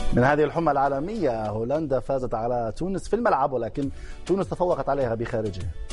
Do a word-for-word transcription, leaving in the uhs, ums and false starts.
من هذه الحمى العالمية، هولندا فازت على تونس في الملعب، ولكن تونس تفوقت عليها بخارجه.